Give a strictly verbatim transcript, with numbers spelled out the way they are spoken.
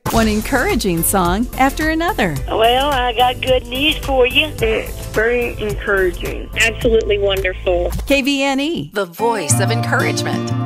One encouraging song after another. Well, I got good news for you. It's very encouraging. Absolutely wonderful. K V N E, the voice of encouragement.